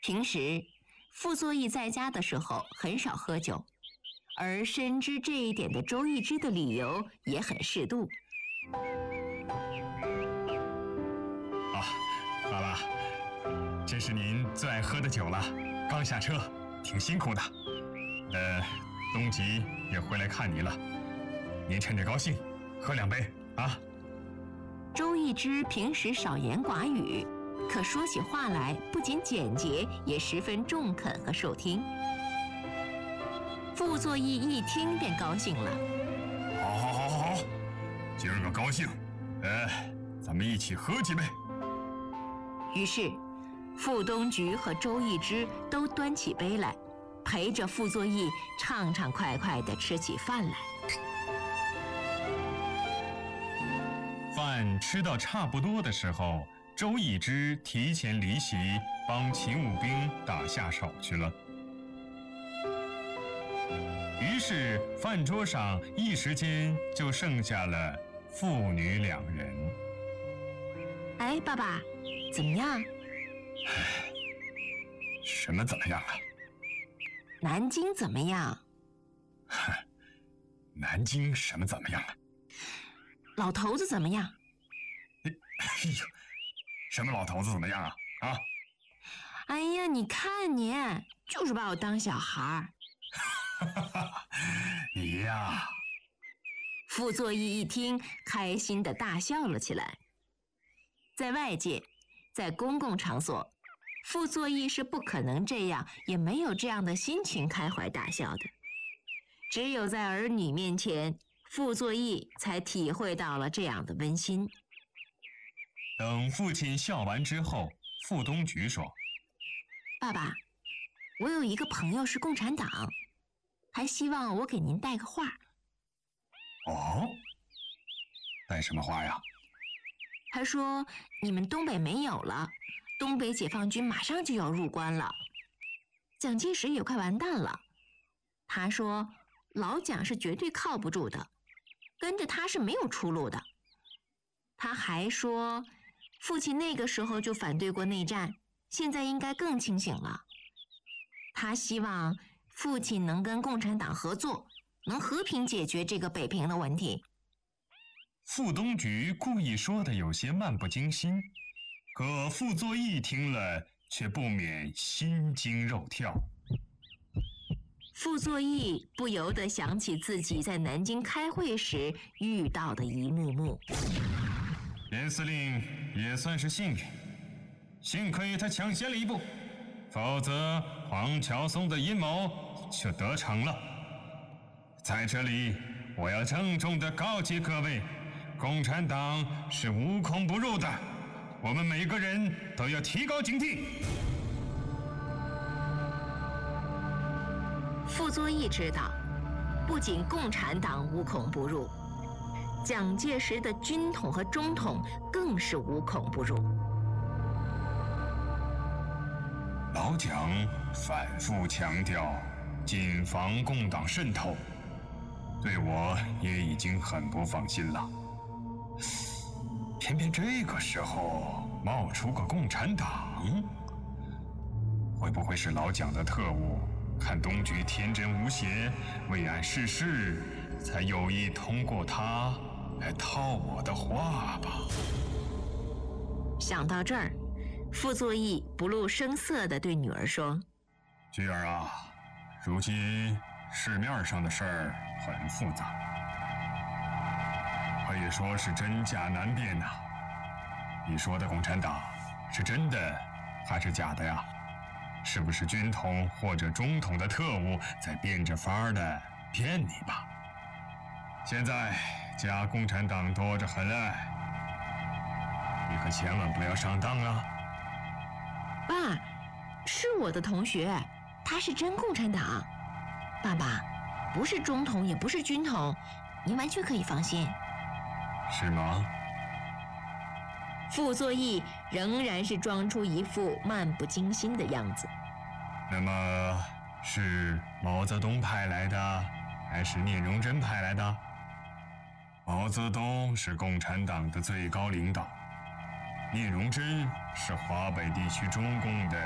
平时傅作义在家的时候很少喝酒，而深知这一点的周易之的理由也很适度。 爸爸，这是您最爱喝的酒了，刚下车，挺辛苦的。东吉也回来看你了，您趁着高兴喝2杯啊。 周易之平时少言寡语，可说起话来不仅简洁，也十分中肯和受听。傅作义一听便高兴了。 好，今儿个高兴，咱们一起喝几杯。 于是，傅东菊和周易之都端起杯来，陪着傅作义畅畅快快地吃起饭来。 饭吃到差不多的时候，周易之提前离席，帮勤务兵打下手去了。于是饭桌上一时间就剩下了父女2人。 哎，爸爸，怎么样？ 什么怎么样啊？ 南京怎么样？ 南京什么怎么样啊？ 老头子怎么样？ 哎呦，什么老头子怎么样啊？ 哎呀，你看你，就是把我当小孩儿。 你呀！ 傅作义一听，开心地大笑了起来。在外界，在公共场所，傅作义是不可能这样，也没有这样的心情开怀大笑的。只有在儿女面前，傅作义才体会到了这样的温馨。 等父亲笑完之后，傅东菊说：“ 爸爸，我有一个朋友是共产党，还希望我给您带个话。” 哦，带什么话呀？ 他说你们东北没有了，东北解放军马上就要入关了，蒋介石也快完蛋了。他说老蒋是绝对靠不住的，跟着他是没有出路的。他还说父亲那个时候就反对过内战，现在应该更清醒了。他希望父亲能跟共产党合作，能和平解决这个北平的问题。 傅东菊故意说的有些漫不经心，可傅作义听了却不免心惊肉跳。 傅作义不由得想起自己在南京开会时遇到的一幕幕。 严司令也算是幸运，幸亏他抢先了一步，否则黄乔松的阴谋就得逞了。在这里，我要郑重地告诫各位，共产党是无孔不入的，我们每个人都要提高警惕。 傅作义知道，不仅共产党无孔不入，蒋介石的军统和中统更是无孔不入。 老蒋反复强调谨防共党渗透，对我也已经很不放心了。偏偏这个时候冒出个共产党，会不会是老蒋的特务看东菊天真无邪，未谙世事，才有意通过他来套我的话吧？ 想到这儿，傅作义不露声色地对女儿说：“ 菊儿啊，如今市面上的事儿很复杂，可以说是真假难辨呐。你说的共产党是真的还是假的呀？是不是军统或者中统的特务在变着法儿的骗你吧？现在假共产党多着很哎，你可千万不要上当啊！” 爸，是我的同学，他是真共产党。爸爸，不是中统也不是军统，您完全可以放心。 是吗？ 傅作义仍然是装出一副漫不经心的样子。 那么是毛泽东派来的，还是聂荣臻派来的？毛泽东是共产党的最高领导，聂荣臻是华北地区中共的